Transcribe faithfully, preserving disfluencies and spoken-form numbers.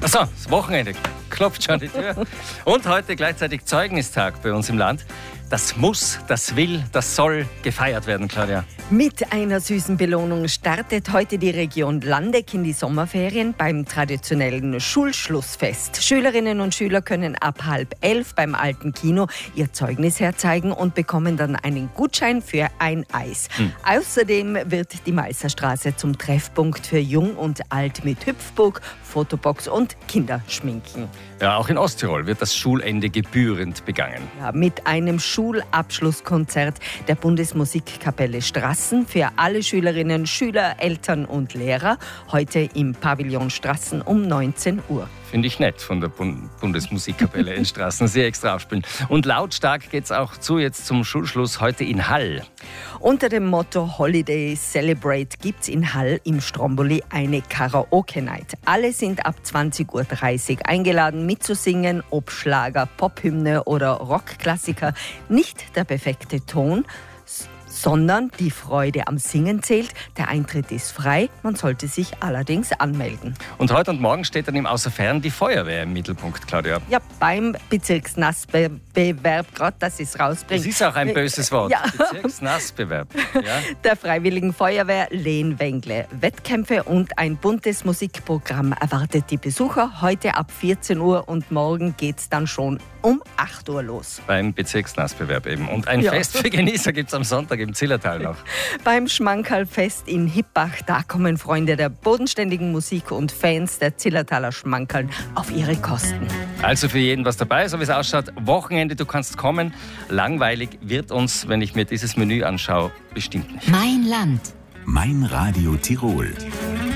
Achso, das Wochenende klopft schon die Tür. Und heute gleichzeitig Zeugnistag bei uns im Land. Das muss, das will, das soll gefeiert werden, Claudia. Mit einer süßen Belohnung startet heute die Region Landeck in die Sommerferien beim traditionellen Schulschlussfest. Schülerinnen und Schüler können ab halb elf beim Alten Kino ihr Zeugnis herzeigen und bekommen dann einen Gutschein für ein Eis. Hm. Außerdem wird die Meisterstraße zum Treffpunkt für Jung und Alt mit Hüpfburg, Fotobox und Kinderschminken. Ja, auch in Osttirol wird das Schulende gebührend begangen. Ja, mit einem Schulabschlusskonzert der Bundesmusikkapelle Strassen für alle Schülerinnen, Schüler, Eltern und Lehrer. Heute im Pavillon Strassen um neunzehn Uhr. Finde ich nett von der Bund- Bundesmusikkapelle in Straßen. Sehr extra aufspielen. Und lautstark geht es auch zu jetzt zum Schulschluss heute in Hall. Unter dem Motto Holiday Celebrate gibt es in Hall im Stromboli eine Karaoke-Night. Alle sind ab zwanzig Uhr dreißig eingeladen mitzusingen, ob Schlager, Pophymne oder Rockklassiker. Nicht der perfekte Ton, sondern die Freude am Singen zählt. Der Eintritt ist frei, man sollte sich allerdings anmelden. Und heute und morgen steht dann im Außerfern die Feuerwehr im Mittelpunkt, Claudia. Ja, beim Bezirksnassbewerb, gerade dass ich es rausbringe. Das ist auch ein böses Wort, ja. Bezirksnassbewerb. Ja. Der Freiwilligen Feuerwehr Lehnwengle. Wettkämpfe und ein buntes Musikprogramm erwartet die Besucher heute ab vierzehn Uhr und morgen geht es dann schon um acht Uhr los. Beim Bezirksnassbewerb eben. Und ein Ja. Fest für Genießer gibt es am Sonntag im Zillertal noch. Beim Schmankerlfest in Hippach, da kommen Freunde der bodenständigen Musik und Fans der Zillertaler Schmankerln auf ihre Kosten. Also für jeden was dabei, so wie es ausschaut. Wochenende, du kannst kommen. Langweilig wird uns, wenn ich mir dieses Menü anschaue, bestimmt nicht. Mein Land. Mein Radio Tirol.